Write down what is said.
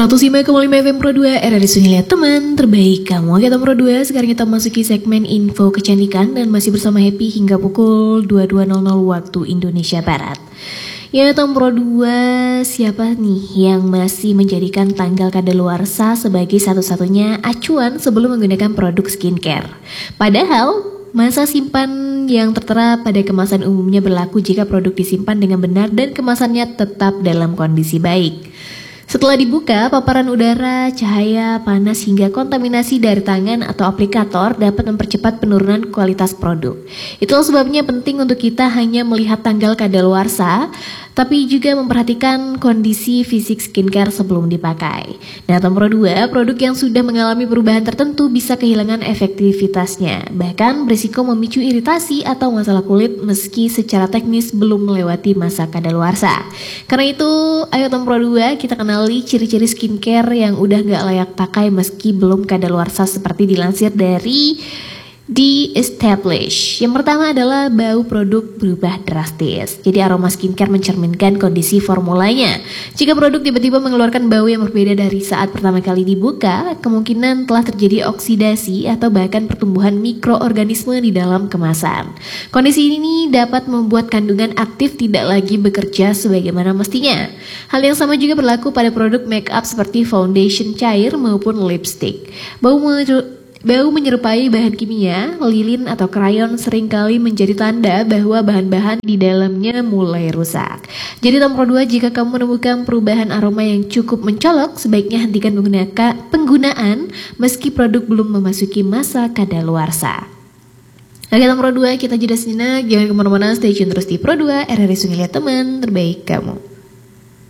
105,5 FM Pro 2 RRI Sungai Lihat Teman terbaik kamu. Oke teman Pro 2, sekarang kita masuki segmen info kecantikan dan masih bersama Happy hingga pukul 22.00 waktu Indonesia Barat. Ya teman Pro 2, siapa nih yang masih menjadikan tanggal kadaluarsa sebagai satu-satunya acuan sebelum menggunakan produk skincare? Padahal masa simpan yang tertera pada kemasan umumnya berlaku jika produk disimpan dengan benar dan kemasannya tetap dalam kondisi baik. Setelah dibuka, paparan udara, cahaya, panas hingga kontaminasi dari tangan atau aplikator dapat mempercepat penurunan kualitas produk. Itulah sebabnya penting untuk kita hanya melihat tanggal kadaluarsa, tapi juga memperhatikan kondisi fisik skincare sebelum dipakai. Nah, nomor 2, produk yang sudah mengalami perubahan tertentu bisa kehilangan efektivitasnya, bahkan berisiko memicu iritasi atau masalah kulit meski secara teknis belum melewati masa kadaluarsa. Karena itu, ayo nomor 2, kita kenali ciri-ciri skincare yang udah gak layak pakai meski belum kadaluarsa seperti dilansir dari The Establish. Yang pertama adalah bau produk berubah drastis. Jadi aroma skincare mencerminkan kondisi formulanya. Jika produk tiba-tiba mengeluarkan bau yang berbeda dari saat pertama kali dibuka, kemungkinan telah terjadi oksidasi atau bahkan pertumbuhan mikroorganisme di dalam kemasan. Kondisi ini dapat membuat kandungan aktif tidak lagi bekerja sebagaimana mestinya. Hal yang sama juga berlaku pada produk make up seperti foundation cair maupun lipstick. Bau menyerupai bahan kimia, lilin atau krayon seringkali menjadi tanda bahwa bahan-bahan di dalamnya mulai rusak. Jadi nomor 2, jika kamu menemukan perubahan aroma yang cukup mencolok, sebaiknya hentikan penggunaan meski produk belum memasuki masa kadaluarsa. Oke nomor 2, kita jeda sejenak, jangan kemana-mana, stay tune terus di Pro 2 RRI Sungai Lihat Teman terbaik kamu.